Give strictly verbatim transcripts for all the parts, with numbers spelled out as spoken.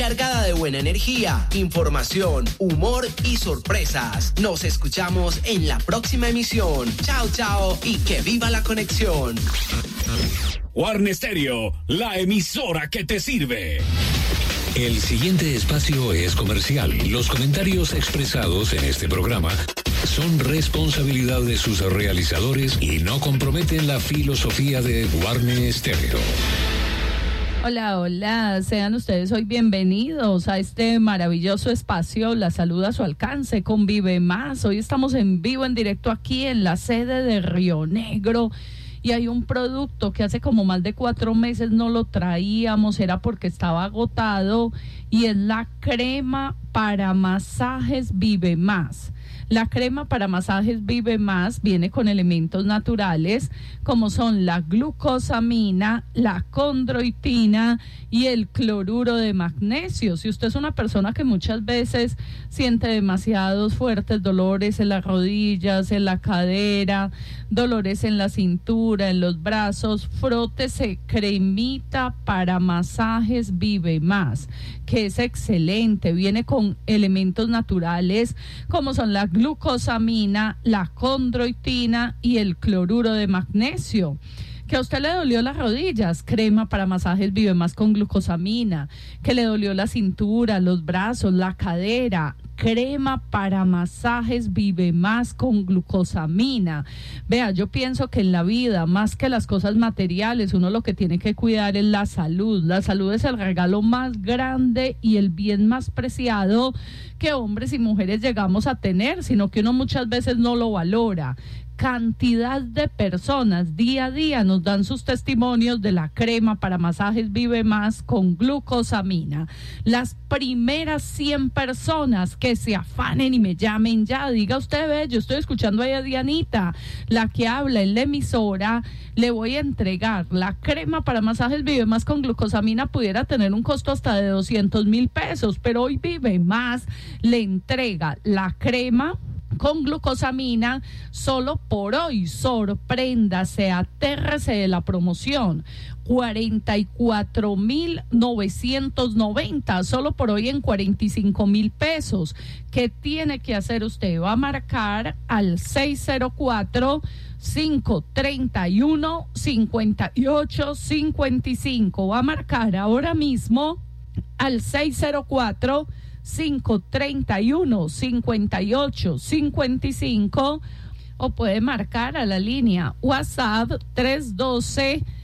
cargada de buena energía, información, humor y sorpresas. Nos escuchamos en la próxima emisión. Chao, chao y que viva la conexión. Warner Stereo, la emisora que te sirve. El siguiente espacio es comercial. Los comentarios expresados en este programa son responsabilidad de sus realizadores y no comprometen la filosofía de Warner Stereo. Hola, hola, sean ustedes hoy bienvenidos a este maravilloso espacio. La salud a su alcance con Vive Más. Hoy estamos en vivo, en directo aquí en la sede de Río Negro. Y hay un producto que hace como más de cuatro meses no lo traíamos, era porque estaba agotado, y es la crema para masajes Vive Más. La crema para masajes Vive Más viene con elementos naturales como son la glucosamina, la condroitina y el cloruro de magnesio. Si usted es una persona que muchas veces siente demasiados fuertes dolores en las rodillas, en la cadera, dolores en la cintura, en los brazos, frótese cremita para masajes Vive Más, que es excelente. Viene con elementos naturales como son la glucosamina, la condroitina y el cloruro de magnesio. Que a usted le dolió las rodillas, crema para masajes Vive Más con glucosamina. Que le dolió la cintura, los brazos, la cadera, crema para masajes Vive Más con glucosamina. Vea, yo pienso que en la vida, más que las cosas materiales, uno lo que tiene que cuidar es la salud. La salud es el regalo más grande y el bien más preciado que hombres y mujeres llegamos a tener, sino que uno muchas veces no lo valora. Cantidad de personas día a día nos dan sus testimonios de la crema para masajes Vive Más con glucosamina. Las primeras cien personas que se afanen y me llamen ya, diga usted, ve, yo estoy escuchando ahí a Dianita, la que habla en la emisora, le voy a entregar la crema para masajes Vive Más con glucosamina. Pudiera tener un costo hasta de doscientos mil pesos, pero hoy Vive Más le entrega la crema con glucosamina solo por hoy. Sorpréndase, atérrese de la promoción. cuarenta y cuatro mil novecientos noventa, solo por hoy en cuarenta y cinco mil pesos. ¿Qué tiene que hacer usted? Va a marcar al seis cero cuatro, cinco tres uno, cinco ocho cinco cinco. Va a marcar ahora mismo al seis cero cuatro, cinco tres uno, cinco ocho cinco cinco, o puede marcar a la línea WhatsApp tres uno dos,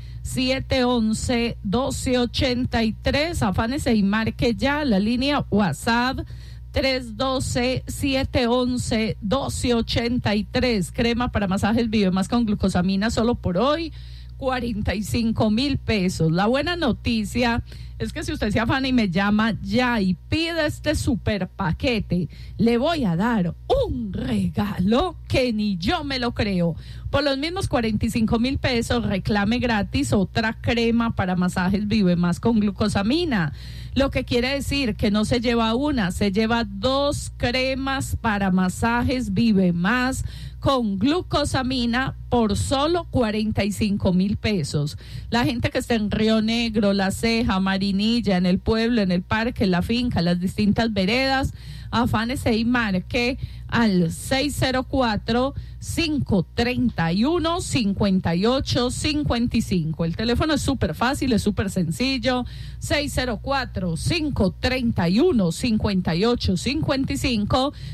siete uno uno, uno dos ocho tres. Afánese y marque ya la línea WhatsApp tres uno dos, siete uno uno, uno dos ocho tres. Crema para masajes Vive Más con glucosamina solo por hoy, cuarenta y cinco mil pesos. La buena noticia es que si usted se afana y me llama ya y pide este super paquete, le voy a dar un regalo que ni yo me lo creo. Por los mismos cuarenta y cinco mil pesos, reclame gratis otra crema para masajes Vive Más con glucosamina. Lo que quiere decir que no se lleva una, se lleva dos cremas para masajes Vive Más con glucosamina por solo cuarenta y cinco mil pesos. La gente que está en Río Negro, La Ceja, Marinilla, en el pueblo, en el parque, en la finca, las distintas veredas, afánese y marque al seis cero cuatro, cinco tres uno, cinco ocho cinco cinco. El teléfono es súper fácil, es súper sencillo. seis cero cuatro, cinco tres uno, cinco ocho cinco cinco.